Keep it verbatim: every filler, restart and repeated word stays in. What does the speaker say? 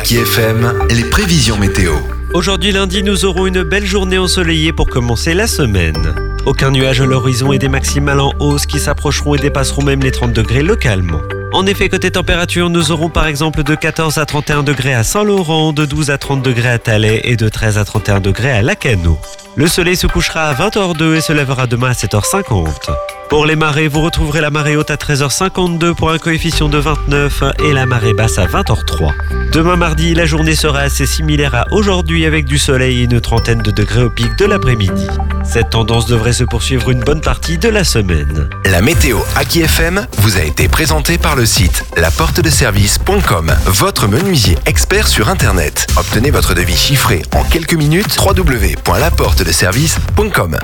Aki F M, les prévisions météo. Aujourd'hui lundi, nous aurons une belle journée ensoleillée pour commencer la semaine. Aucun nuage à l'horizon et des maximales en hausse qui s'approcheront et dépasseront même les trente degrés localement. En effet, côté température, nous aurons par exemple de quatorze à trente et un degrés à Saint-Laurent, de douze à trente degrés à Thalais et de treize à trente et un degrés à Lacanau. Le soleil se couchera à vingt heures deux et se lèvera demain à sept heures cinquante. Pour les marées, vous retrouverez la marée haute à treize heures cinquante-deux pour un coefficient de vingt-neuf et la marée basse à vingt heures trois. Demain mardi, la journée sera assez similaire à aujourd'hui avec du soleil et une trentaine de degrés au pic de l'après-midi. Cette tendance devrait se poursuivre une bonne partie de la semaine. La météo Aki F M vous a été présentée par le site la porte de service point com, votre menuisier expert sur Internet. Obtenez votre devis chiffré en quelques minutes, w w w point la porte de service point com.